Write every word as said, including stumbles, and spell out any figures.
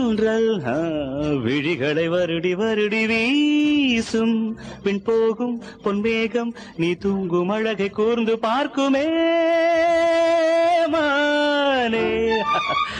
தென்றல் ஆ, விழிகளை வருடி வருடி வீசும் பின் போகும் பொன்மேகம் நீ தூங்கும் அழகை கூர்ந்து பார்க்குமே மானே